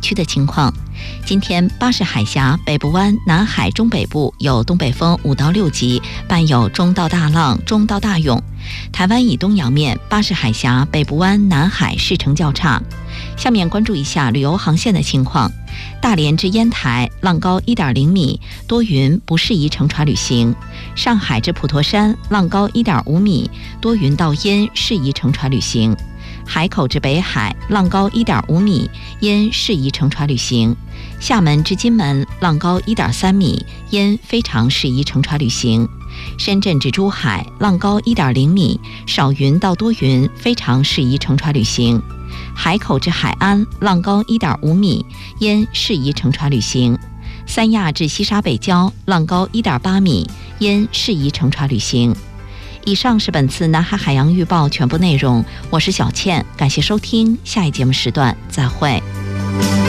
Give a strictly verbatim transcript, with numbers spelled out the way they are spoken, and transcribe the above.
区的情况。今天巴士海峡、北部湾、南海中北部有东北风五到六级，伴有中到大浪、中到大涌。台湾以东洋面，巴士海峡、北部湾、南海势成较差。下面关注一下旅游航线的情况。大连至烟台浪高 一点零米，多云，不适宜乘船旅行。上海至普陀山浪高 一点五米，多云到阴，适宜乘船旅行。海口至北海浪高 一点五米，阴，适宜乘船旅行。厦门至金门浪高 一点三米，阴，非常适宜乘船旅行。深圳至珠海浪高 一点零米，少云到多云，非常适宜乘船旅行。海口至海安浪高 一点五米，阴，适宜乘船旅行。三亚至西沙北礁浪高 一点八米，阴，适宜乘船旅行。以上是本次南海海洋预报全部内容，我是小倩，感谢收听，下一节目时段再会。